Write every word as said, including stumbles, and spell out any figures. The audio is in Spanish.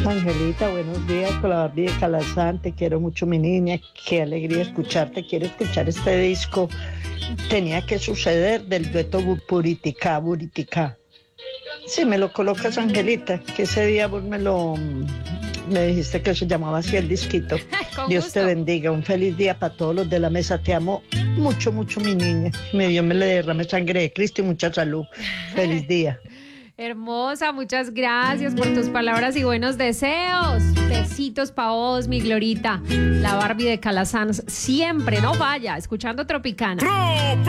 Angelita, buenos días, con la Barbie de Calazán, te quiero mucho mi niña, qué alegría escucharte, quiero escuchar este disco, tenía que suceder del dueto Bu- Buritica, Buritica. Si me lo colocas, Angelita, que ese día vos me lo, me dijiste que se llamaba así el disquito. Con Dios te gusto. bendiga, un feliz día para todos los de la mesa, te amo mucho, mucho mi niña, me Dios me le derrame sangre de Cristo y mucha salud, feliz día. Hermosa, muchas gracias por tus palabras y buenos deseos. Besitos pa' vos, mi Glorita. La Barbie de Calasanz, siempre, no vaya, escuchando Tropicana.